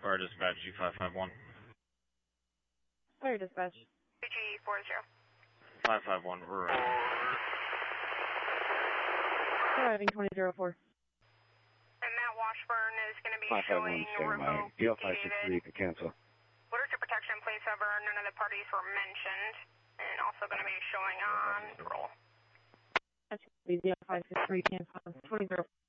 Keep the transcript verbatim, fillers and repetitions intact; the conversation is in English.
Fire dispatch, G five five one. Fire dispatch. G four zero. five five one, we're around. Arriving twenty zero four. And Matt Washburn is going to be five five one, showing stand by. D L five six three, could cancel. Literature protection, please over. None of the parties were mentioned. And also going to be showing on roll. That's D L five six three, cancel. twenty zero four.